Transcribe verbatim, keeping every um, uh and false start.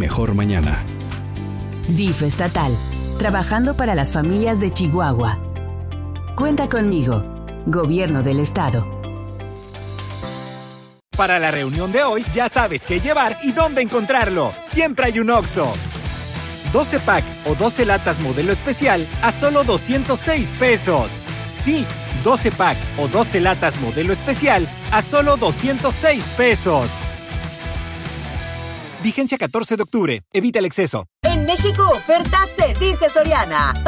mejor mañana. D I F estatal, trabajando para las familias de Chihuahua. Cuenta conmigo, Gobierno del Estado. Para la reunión de hoy, ya sabes qué llevar y dónde encontrarlo. Siempre hay un Oxxo. doce pack o doce latas modelo especial a solo doscientos seis pesos. Sí, doce pack o doce latas modelo especial a solo doscientos seis pesos. Vigencia catorce de octubre. Evita el exceso. En México, oferta se dice Soriana.